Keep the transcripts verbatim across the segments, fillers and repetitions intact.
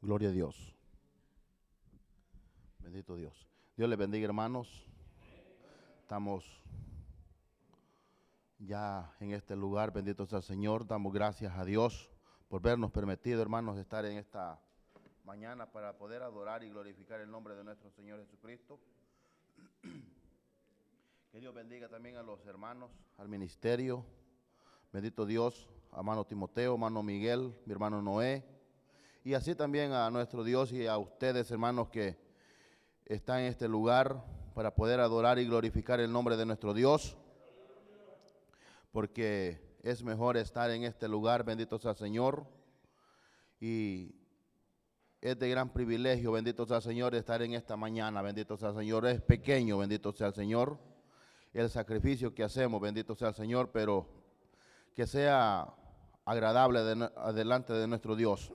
Gloria a Dios. Bendito Dios. Dios les bendiga, hermanos. Estamos ya en este lugar, bendito sea el Señor. Damos gracias a Dios por vernos permitido, hermanos, estar en esta mañana para poder adorar y glorificar el nombre de nuestro Señor Jesucristo. Que Dios bendiga también a los hermanos, al ministerio. Bendito Dios, a hermano Timoteo, hermano Miguel, mi hermano Noé. Y así también a nuestro Dios y a ustedes, hermanos, que están en este lugar para poder adorar y glorificar el nombre de nuestro Dios. Porque es mejor estar en este lugar, bendito sea el Señor. Y es de gran privilegio, bendito sea el Señor, estar en esta mañana, bendito sea el Señor. Es pequeño, bendito sea el Señor, el sacrificio que hacemos, bendito sea el Señor, pero que sea agradable de, delante de nuestro Dios.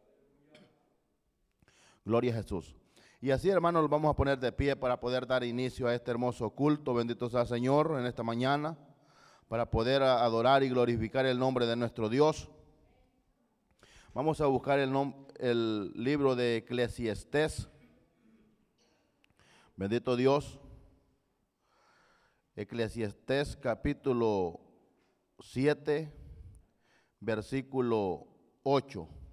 Gloria a Jesús. Y así, hermanos, nos vamos a poner de pie para poder dar inicio a este hermoso culto, bendito sea el Señor, en esta mañana, para poder adorar y glorificar el nombre de nuestro Dios. Vamos a buscar el, el libro de Eclesiastés. Bendito Dios. Eclesiastés capítulo siete, versículo ocho.